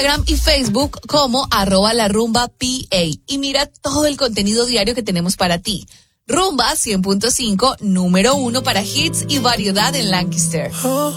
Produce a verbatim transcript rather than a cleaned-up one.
Instagram y Facebook como arroba la rumba P A. Y mira todo el contenido diario que tenemos para ti. Rumba cien punto cinco, número uno para hits y variedad en Lancaster. Oh,